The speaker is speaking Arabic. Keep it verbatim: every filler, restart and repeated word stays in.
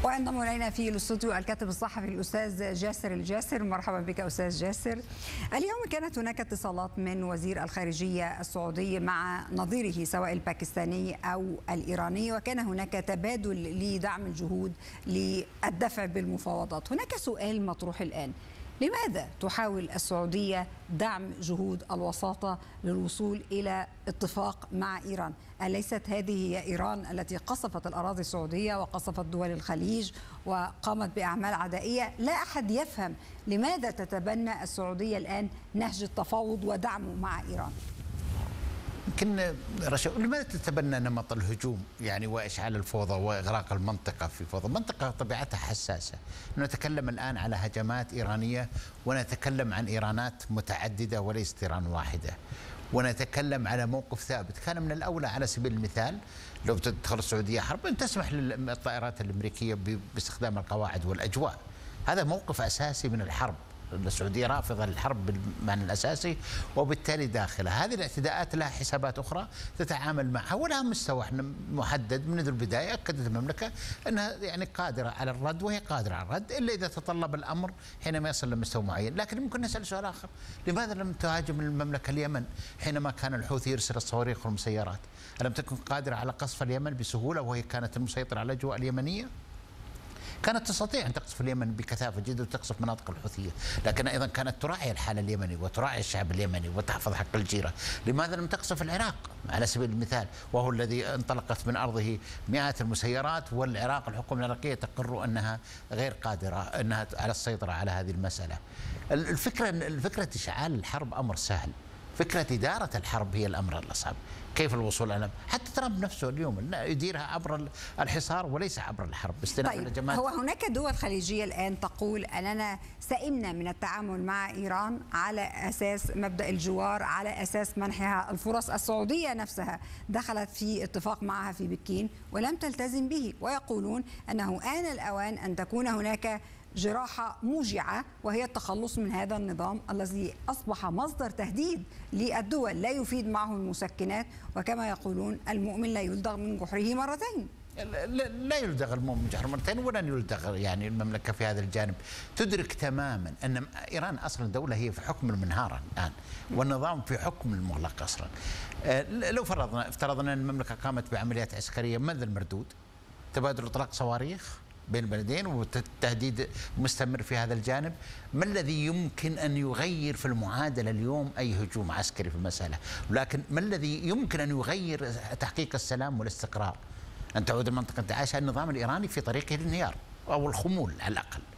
وينضم الينا في الاستوديو الكاتب الصحفي الاستاذ جاسر الجاسر. مرحبا بك استاذ جاسر. اليوم كانت هناك اتصالات من وزير الخارجيه السعودي مع نظيره سواء الباكستاني او الايراني، وكان هناك تبادل لدعم الجهود للدفع بالمفاوضات. هناك سؤال مطروح الان: لماذا تحاول السعودية دعم جهود الوساطة للوصول إلى اتفاق مع إيران؟ أليست هذه هي إيران التي قصفت الأراضي السعودية وقصفت دول الخليج وقامت بأعمال عدائية؟ لا أحد يفهم لماذا تتبنى السعودية الآن نهج التفاوض ودعمه مع إيران. يمكن رشا، لماذا تتبنى نمط الهجوم يعني واشعال الفوضى واغراق المنطقه في فوضى؟ منطقه طبيعتها حساسه. نتكلم الان على هجمات ايرانيه، ونتكلم عن ايرانات متعدده وليست ايران واحده، ونتكلم على موقف ثابت. كان من الاولى على سبيل المثال لو تدخل السعوديه حرب ان تسمح للطائرات الامريكيه باستخدام القواعد والاجواء. هذا موقف اساسي من الحرب. السعودية رافضة للحرب بالمعنى الأساسي، وبالتالي داخلها هذه الاعتداءات لها حسابات أخرى تتعامل معها، ولها مستوى محدد. من البداية أكدت المملكة أنها يعني قادرة على الرد، وهي قادرة على الرد إلا إذا تطلب الأمر حينما يصل لمستوى معين. لكن ممكن نسأل سؤال آخر: لماذا لم تهاجم المملكة اليمن حينما كان الحوثي يرسل الصواريخ والمسيرات؟ ألم تكن قادرة على قصف اليمن بسهولة وهي كانت المسيطرة على الأجواء اليمنية؟ كانت تستطيع أن تقصف اليمن بكثافة جدا وتقصف مناطق الحوثية، لكن أيضا كانت تراعي الحال اليمني وتراعي الشعب اليمني وتحفظ حق الجيرة. لماذا لم تقصف العراق على سبيل المثال، وهو الذي انطلقت من أرضه مئات المسيرات، والعراق الحكومة العراقية تقر أنها غير قادرة أنها على السيطرة على هذه المسألة. الفكرة الفكرة إشعال الحرب أمر سهل، فكرة إدارة الحرب هي الأمر الأصعب. كيف الوصول إلى؟ حتى ترامب نفسه اليوم يديرها عبر الحصار وليس عبر الحرب. طيب، هو هناك دول خليجية الآن تقول أننا سئمنا من التعامل مع إيران على أساس مبدأ الجوار، على أساس منحها الفرص. السعودية نفسها دخلت في اتفاق معها في بكين ولم تلتزم به، ويقولون أنه آن الأوان أن تكون هناك جراحة موجعة، وهي التخلص من هذا النظام الذي أصبح مصدر تهديد للدول، لا يفيد معه المسكنات، وكما يقولون المؤمن لا يلدغ من جحره مرتين. لا يلدغ المؤمن من جحره مرتين، ولن يلدغ يعني المملكة في هذا الجانب. تدرك تماما أن إيران أصلا دولة هي في حكم المنهارة الآن، والنظام في حكم المغلق أصلا. لو فرضنا افترضنا أن المملكة قامت بعمليات عسكرية، ماذا المردود؟ تبادل إطلاق صواريخ بين البلدين والتهديد مستمر في هذا الجانب. ما الذي يمكن أن يغير في المعادلة اليوم؟ أي هجوم عسكري في المسألة، ولكن ما الذي يمكن أن يغير تحقيق السلام والاستقرار؟ أن تعود المنطقة تعيشها النظام الإيراني في طريقه للانهيار أو الخمول على الأقل.